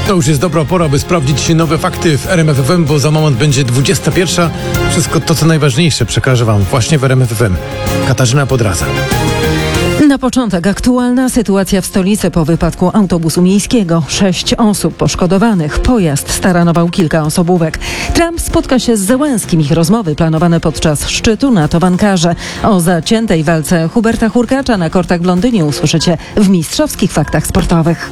To już jest dobra pora, by sprawdzić nowe fakty w RMF FM, bo za moment będzie 21. Wszystko to, co najważniejsze, przekażę Wam właśnie w RMF FM. Katarzyna Podrasa. Na początek aktualna sytuacja w stolicy po wypadku autobusu miejskiego. 6 osób poszkodowanych. Pojazd staranował kilka osobówek. Trump spotka się z Zełenskim. Ich rozmowy planowane podczas szczytu NATO w Ankarze. O zaciętej walce Huberta Hurkacza na kortach w Londynie usłyszycie w mistrzowskich faktach sportowych.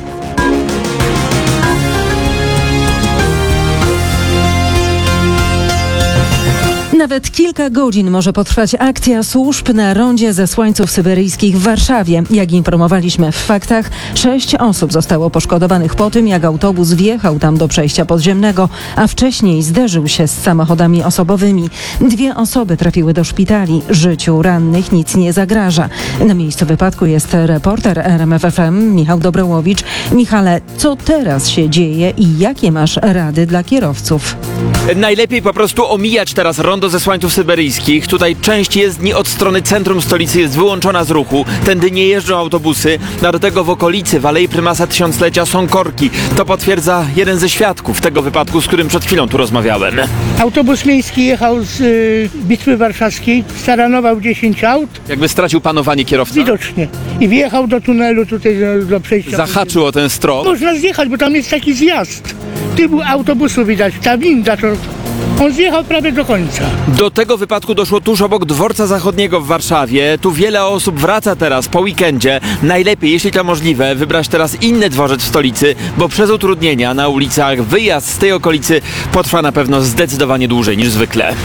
Nawet kilka godzin może potrwać akcja służb na rondzie zesłańców syberyjskich w Warszawie. Jak informowaliśmy w faktach, 6 osób zostało poszkodowanych po tym, jak autobus wjechał tam do przejścia podziemnego, a wcześniej zderzył się z samochodami osobowymi. 2 osoby trafiły do szpitali. Życiu rannych nic nie zagraża. Na miejscu wypadku jest reporter RMF FM Michał Dobrołowicz. Michale, co teraz się dzieje i jakie masz rady dla kierowców? Najlepiej po prostu omijać teraz rondo zesłańców syberyjskich. Tutaj część jezdni od strony centrum stolicy jest wyłączona z ruchu. Tędy nie jeżdżą autobusy. A do tego w okolicy, w Alei Prymasa Tysiąclecia są korki. To potwierdza jeden ze świadków tego wypadku, z którym przed chwilą tu rozmawiałem. Autobus miejski jechał z Bitwy Warszawskiej, staranował 10 aut. Jakby stracił panowanie kierowca. Widocznie. I wjechał do tunelu tutaj do przejścia. Zahaczył o ten strop. Można zjechać, bo tam jest taki zjazd. Tyłu autobusu widać, ta winda to... On zjechał prawie do końca. Do tego wypadku doszło tuż obok Dworca Zachodniego w Warszawie. Tu wiele osób wraca teraz po weekendzie. Najlepiej, jeśli to możliwe, wybrać teraz inny dworzec w stolicy, bo przez utrudnienia na ulicach wyjazd z tej okolicy potrwa na pewno zdecydowanie dłużej niż zwykle.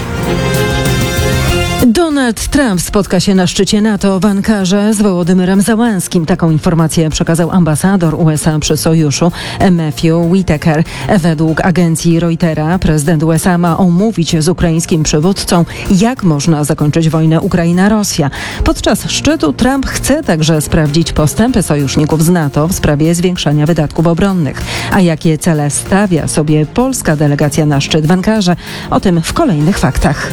Donald Trump spotka się na szczycie NATO w Ankarze z Wołodymyrem Zełenskim. Taką informację przekazał ambasador USA przy sojuszu Matthew Whitaker. Według agencji Reutera prezydent USA ma omówić z ukraińskim przywódcą, jak można zakończyć wojnę Ukraina-Rosja. Podczas szczytu Trump chce także sprawdzić postępy sojuszników z NATO w sprawie zwiększania wydatków obronnych. A jakie cele stawia sobie polska delegacja na szczyt w Ankarze? O tym w kolejnych faktach.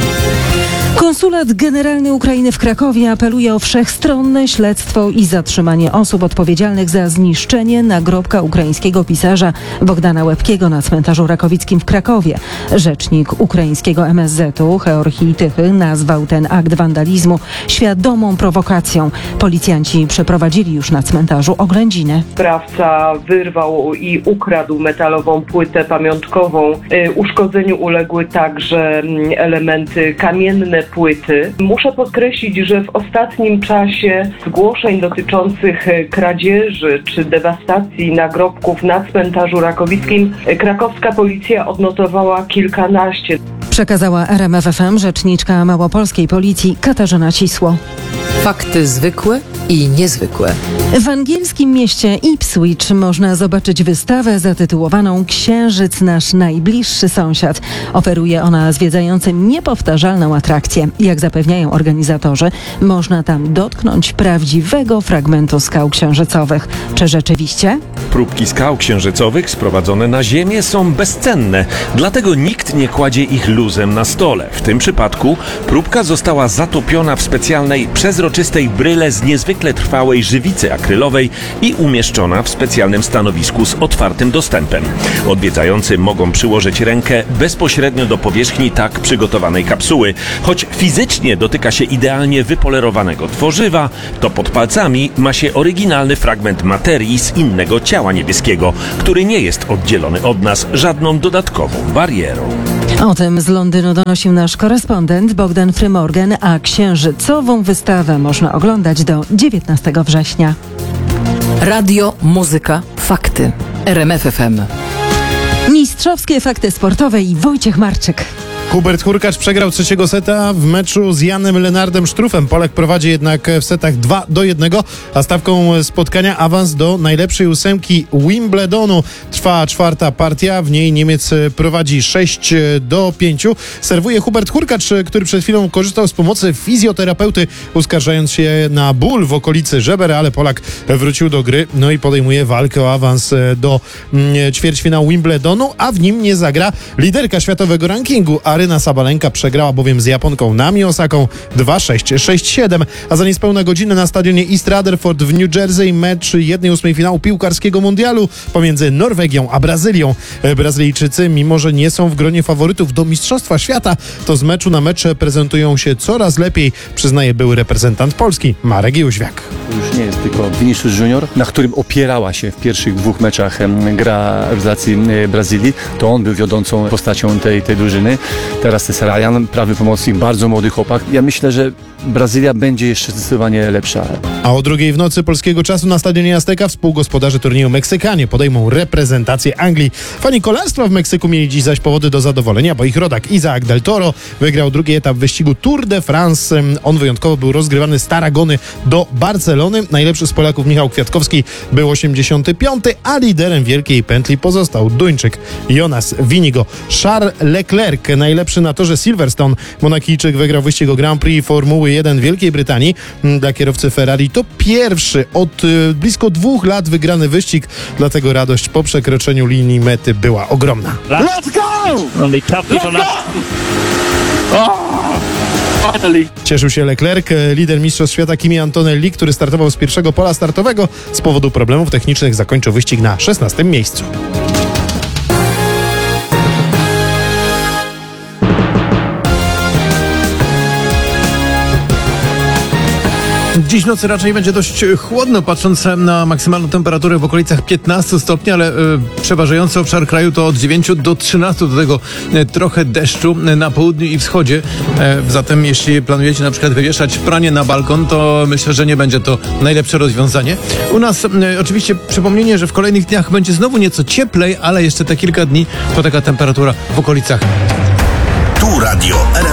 Konsulat Generalny Ukrainy w Krakowie apeluje o wszechstronne śledztwo i zatrzymanie osób odpowiedzialnych za zniszczenie nagrobka ukraińskiego pisarza Bogdana Łebkiego na cmentarzu Rakowickim w Krakowie. Rzecznik ukraińskiego MSZ-u Georgij Tychy nazwał ten akt wandalizmu świadomą prowokacją. Policjanci przeprowadzili już na cmentarzu oględziny. Sprawca wyrwał i ukradł metalową płytę pamiątkową. Uszkodzeniu uległy także elementy kamienne płyty. Muszę podkreślić, że w ostatnim czasie zgłoszeń dotyczących kradzieży czy dewastacji nagrobków na cmentarzu Rakowickim krakowska policja odnotowała kilkanaście. Przekazała RMF FM rzeczniczka małopolskiej policji Katarzyna Cisło. Fakty zwykłe i niezwykłe. W angielskim mieście Ipswich można zobaczyć wystawę zatytułowaną Księżyc, nasz najbliższy sąsiad. Oferuje ona zwiedzającym niepowtarzalną atrakcję. Jak zapewniają organizatorzy, można tam dotknąć prawdziwego fragmentu skał księżycowych. Czy rzeczywiście? Próbki skał księżycowych sprowadzone na Ziemię są bezcenne, dlatego nikt nie kładzie ich luzem na stole. W tym przypadku próbka została zatopiona w specjalnej, przezroczystej bryle z niezwykle trwałej żywicy akrylowej i umieszczona w specjalnym stanowisku z otwartym dostępem. Odwiedzający mogą przyłożyć rękę bezpośrednio do powierzchni tak przygotowanej kapsuły. Choć fizycznie dotyka się idealnie wypolerowanego tworzywa, to pod palcami ma się oryginalny fragment materii z innego ciała niebieskiego, który nie jest oddzielony od nas żadną dodatkową barierą. O tym z Londynu donosił nasz korespondent Bogdan Frymorgan, a księżycową wystawę można oglądać do 19 września. Radio, muzyka, fakty. RMF FM. Mistrzowskie fakty sportowe i Wojciech Marczyk. Hubert Hurkacz przegrał trzeciego seta w meczu z Janem Lenardem Struffem. Polak prowadzi jednak w setach 2-1, a stawką spotkania awans do najlepszej 8 Wimbledonu. Trwa czwarta partia, w niej Niemiec prowadzi 6-5. Serwuje Hubert Hurkacz, który przed chwilą korzystał z pomocy fizjoterapeuty, uskarżając się na ból w okolicy żeber, ale Polak wrócił do gry, no i podejmuje walkę o awans do ćwierćfinału Wimbledonu, a w nim nie zagra liderka światowego rankingu Aryna Aryna Sabalenka przegrała bowiem z Japonką Naomi Osaką 2-6, 6-7, a za niespełna godzinę na stadionie East Rutherford w New Jersey mecz 1/8 finału piłkarskiego mundialu pomiędzy Norwegią a Brazylią. Brazylijczycy, mimo że nie są w gronie faworytów do Mistrzostwa Świata, to z meczu na mecz prezentują się coraz lepiej, przyznaje były reprezentant Polski Marek Jóźwiak. To już nie jest tylko Vinicius Junior, na którym opierała się w pierwszych 2 meczach gra reprezentacji Brazylii. To on był wiodącą postacią tej drużyny. Teraz jest Ryan, prawy pomocnik, bardzo młody chłopak. Ja myślę, że Brazylia będzie jeszcze zdecydowanie lepsza. A o 2:00 w nocy polskiego czasu na stadionie Azteca współgospodarze turnieju Meksykanie podejmą reprezentację Anglii. Fani kolarstwa w Meksyku mieli dziś zaś powody do zadowolenia, bo ich rodak Isaac del Toro wygrał drugi etap wyścigu Tour de France. On wyjątkowo był rozgrywany z Tarragony do Barcelony. Najlepszy z Polaków Michał Kwiatkowski był 85., a liderem wielkiej pętli pozostał Duńczyk Jonas Winigo. Charles Leclerc, najlepszy na torze Silverstone. Monakijczyk wygrał wyścig o Grand Prix Formuły 1 Wielkiej Brytanii. Dla kierowcy Ferrari to pierwszy od blisko 2 lat wygrany wyścig, dlatego radość po przekroczeniu linii mety była ogromna. Let's go! Let's go! Cieszył się Leclerc, lider mistrzostw świata Kimi Antonelli, który startował z pierwszego pola startowego. Z powodu problemów technicznych zakończył wyścig na 16. miejscu. Dziś w nocy raczej będzie dość chłodno, patrząc na maksymalną temperaturę w okolicach 15 stopni, ale przeważający obszar kraju to od 9 do 13, do tego trochę deszczu na południu i wschodzie. Zatem jeśli planujecie na przykład wywieszać pranie na balkon, to myślę, że nie będzie to najlepsze rozwiązanie. U nas oczywiście przypomnienie, że w kolejnych dniach będzie znowu nieco cieplej, ale jeszcze te kilka dni to taka temperatura w okolicach. Tu radio RMF.